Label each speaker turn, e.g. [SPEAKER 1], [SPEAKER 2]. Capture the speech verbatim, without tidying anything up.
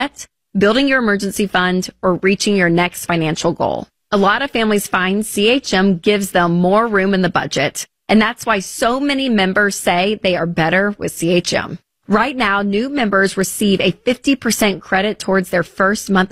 [SPEAKER 1] building your emergency fund, or reaching your next financial goal. A lot of families find C H M gives them more room in the budget, and that's why so many members say they are better with C H M. Right now, new members receive a fifty percent credit towards their first month